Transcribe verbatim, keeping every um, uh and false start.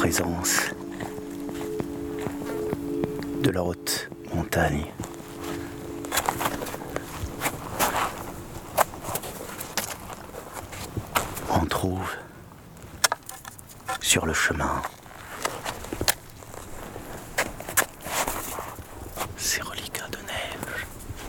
présence de la haute montagne. On trouve sur le chemin